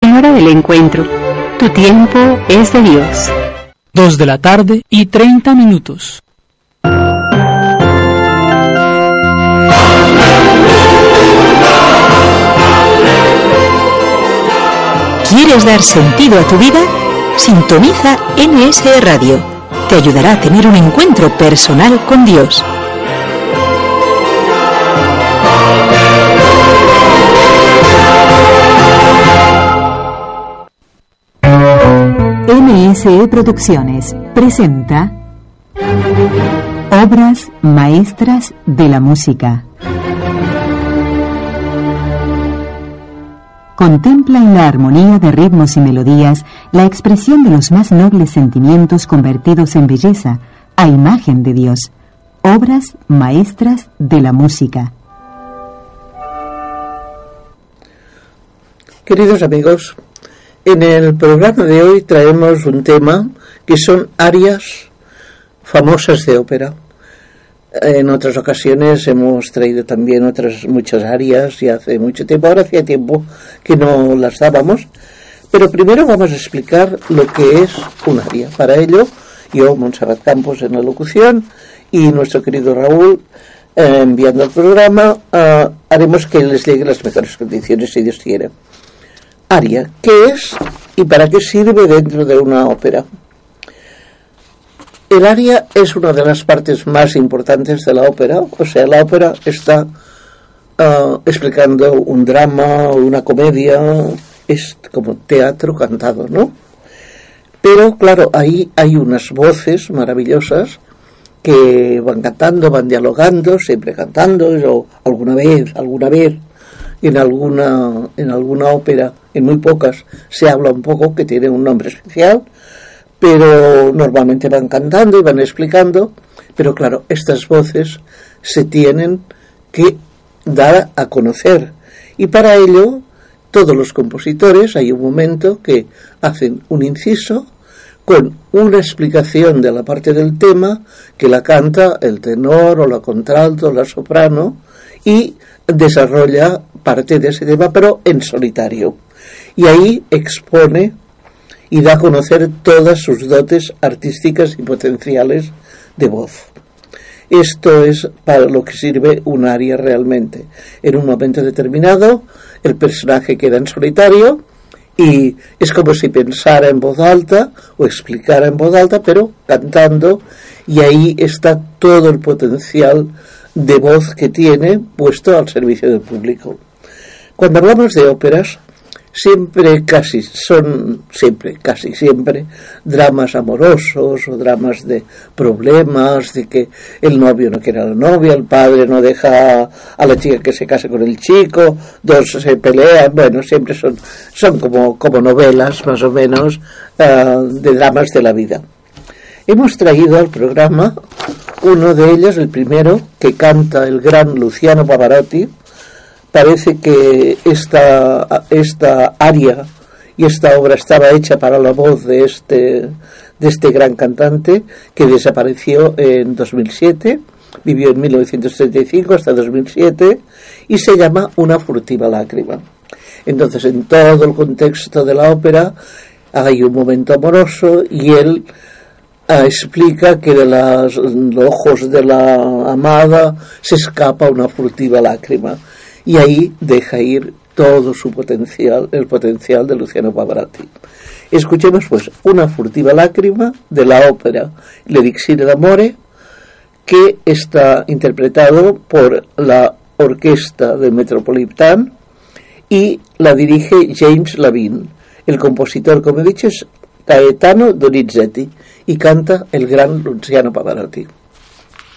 hora del encuentro. Tu tiempo es de Dios. 2:30 p.m. ¿Quieres dar sentido a tu vida? Sintoniza NSE Radio. Te ayudará a tener un encuentro personal con Dios. NSE Producciones presenta Obras Maestras de la Música. Contempla en la armonía de ritmos y melodías la expresión de los más nobles sentimientos convertidos en belleza, a imagen de Dios. Obras Maestras de la Música. Queridos amigos, en el programa de hoy traemos un tema que son arias famosas de ópera. En otras ocasiones hemos traído también otras muchas arias y hace mucho tiempo, ahora hacía tiempo que no las dábamos, pero primero vamos a explicar lo que es un aria. Para ello, yo, Montserrat Campos en la locución y nuestro querido Raúl enviando el programa, haremos que les llegue las mejores condiciones si Dios quiere. Aria, ¿qué es y para qué sirve dentro de una ópera? El aria es una de las partes más importantes de la ópera, o sea, la ópera está explicando un drama o una comedia, es como teatro cantado, ¿no? Pero claro, ahí hay unas voces maravillosas que van cantando, van dialogando, siempre cantando, o alguna vez, en alguna ópera, en muy pocas, se habla un poco, que tiene un nombre especial, pero normalmente van cantando y van explicando, pero claro, estas voces se tienen que dar a conocer, y para ello todos los compositores hay un momento que hacen un inciso con una explicación de la parte del tema que la canta el tenor o la contralto o la soprano y desarrolla parte de ese tema pero en solitario, y ahí expone y da a conocer todas sus dotes artísticas y potenciales de voz. Esto es para lo que sirve un aria realmente. En un momento determinado, el personaje queda en solitario y es como si pensara en voz alta o explicara en voz alta, pero cantando, y ahí está todo el potencial de voz que tiene puesto al servicio del público. Cuando hablamos de óperas, casi siempre dramas amorosos o dramas de problemas, de que el novio no quiere a la novia, el padre no deja a la chica que se case con el chico, dos se pelean, bueno, siempre son como novelas más o menos de dramas de la vida. Hemos traído al programa uno de ellos, el primero, que canta el gran Luciano Pavarotti. Parece que esta aria y esta obra estaba hecha para la voz de este gran cantante que desapareció en 2007, vivió en 1935 hasta 2007 y se llama Una furtiva lágrima. Entonces, en todo el contexto de la ópera hay un momento amoroso y él explica que de los ojos de la amada se escapa una furtiva lágrima. Y ahí deja ir todo su potencial, el potencial de Luciano Pavarotti. Escuchemos pues Una furtiva lágrima de la ópera L'Elixir d'Amore, que está interpretado por la orquesta del Metropolitan y la dirige James Lavin. El compositor, como he dicho, es Gaetano Donizetti y canta el gran Luciano Pavarotti.